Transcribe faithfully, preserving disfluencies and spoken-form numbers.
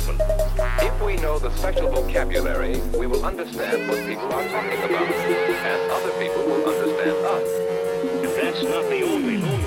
movement. If we know the special vocabulary, we will understand what people are talking about, and other people will understand us. And that's not the only, only